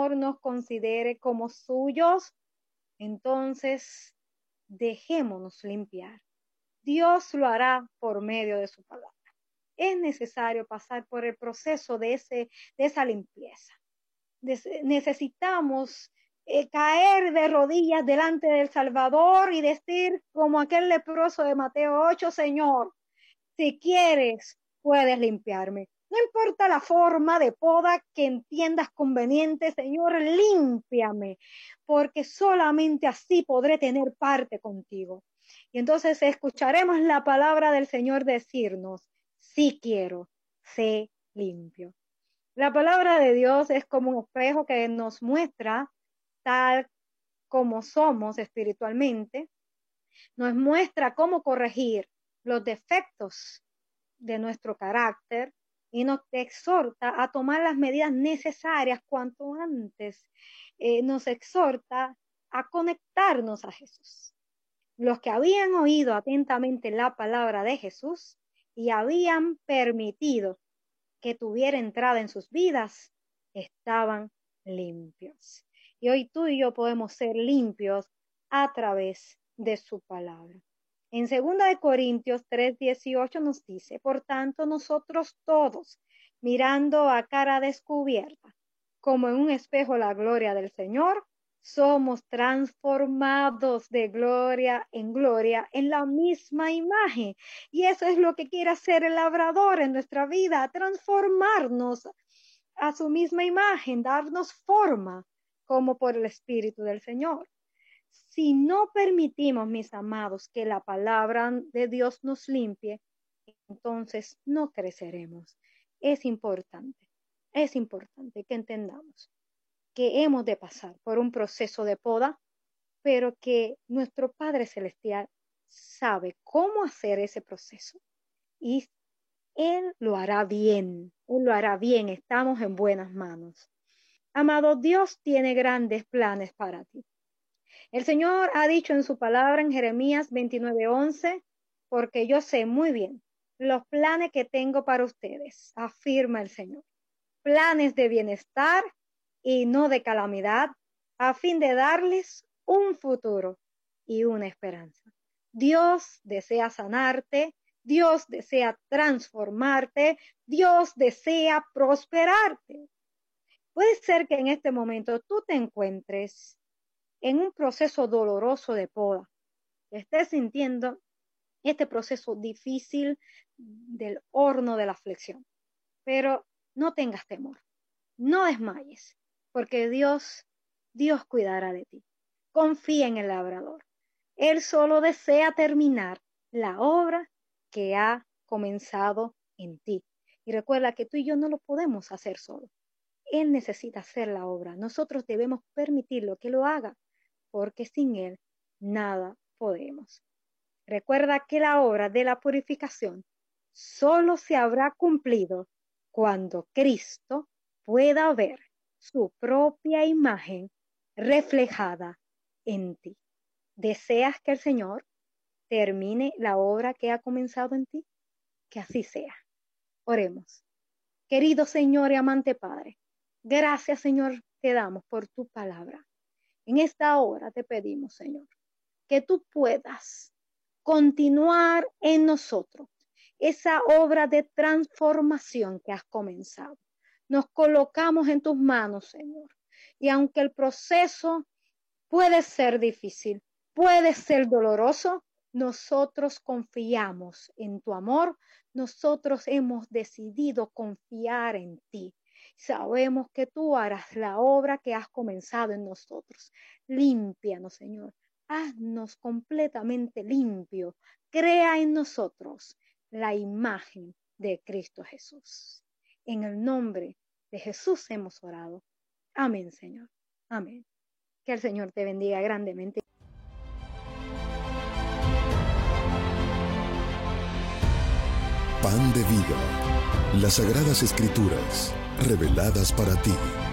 Señor nos considere como suyos, entonces dejémonos limpiar. Dios lo hará por medio de su palabra. Es necesario pasar por el proceso de esa limpieza. Necesitamos caer de rodillas delante del Salvador y decir como aquel leproso de Mateo 8, Señor, si quieres, puedes limpiarme. No importa la forma de poda que entiendas conveniente, Señor, límpiame, porque solamente así podré tener parte contigo. Y entonces escucharemos la palabra del Señor decirnos, sí quiero, sé limpio. La palabra de Dios es como un espejo que nos muestra tal como somos espiritualmente, nos muestra cómo corregir los defectos de nuestro carácter y nos exhorta a tomar las medidas necesarias cuanto antes. Nos exhorta a conectarnos a Jesús. Los que habían oído atentamente la palabra de Jesús y habían permitido que tuviera entrada en sus vidas, estaban limpios. Y hoy tú y yo podemos ser limpios a través de su palabra. En 2 Corintios 3:18 nos dice, por tanto nosotros todos, mirando a cara descubierta, como en un espejo la gloria del Señor, somos transformados de gloria en la misma imagen. Y eso es lo que quiere hacer el labrador en nuestra vida, transformarnos a su misma imagen, darnos forma como por el Espíritu del Señor. Si no permitimos, mis amados, que la palabra de Dios nos limpie, entonces no creceremos. Es importante que entendamos que hemos de pasar por un proceso de poda, pero que nuestro Padre Celestial sabe cómo hacer ese proceso y Él lo hará bien, estamos en buenas manos. Amado, Dios tiene grandes planes para ti. El Señor ha dicho en su palabra en Jeremías 29:11, porque yo sé muy bien los planes que tengo para ustedes, afirma el Señor. Planes de bienestar y no de calamidad, a fin de darles un futuro y una esperanza. Dios desea sanarte, Dios desea transformarte, Dios desea prosperarte. Puede ser que en este momento tú te encuentres en un proceso doloroso de poda, estés sintiendo este proceso difícil del horno de la aflicción, pero no tengas temor, no desmayes, porque Dios cuidará de ti. Confía en el labrador. Él solo desea terminar la obra que ha comenzado en ti. Y recuerda que tú y yo no lo podemos hacer solo. Él necesita hacer la obra. Nosotros debemos permitirlo que lo haga, porque sin Él nada podemos. Recuerda que la obra de la purificación solo se habrá cumplido cuando Cristo pueda ver su propia imagen reflejada en ti. ¿Deseas que el Señor termine la obra que ha comenzado en ti? Que así sea. Oremos. Querido Señor y amante Padre, gracias, Señor, te damos por tu palabra. En esta hora te pedimos, Señor, que tú puedas continuar en nosotros esa obra de transformación que has comenzado. Nos colocamos en tus manos, Señor. Y aunque el proceso puede ser difícil, puede ser doloroso, nosotros confiamos en tu amor, nosotros hemos decidido confiar en ti. Sabemos que tú harás la obra que has comenzado en nosotros. Límpianos, Señor. Haznos completamente limpio. Crea en nosotros la imagen de Cristo Jesús. En el nombre de Jesús hemos orado. Amén, Señor. Amén. Que el Señor te bendiga grandemente. Pan de vida. Las Sagradas Escrituras, reveladas para ti.